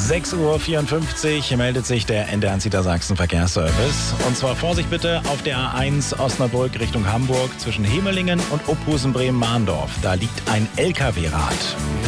6:54 Uhr meldet sich der NDR Niedersachsen Verkehrsservice. Und zwar Vorsicht bitte auf der A1 Osnabrück Richtung Hamburg zwischen Hemelingen und Uphusen-Bremen-Mahndorf. Da liegt ein LKW-Rad.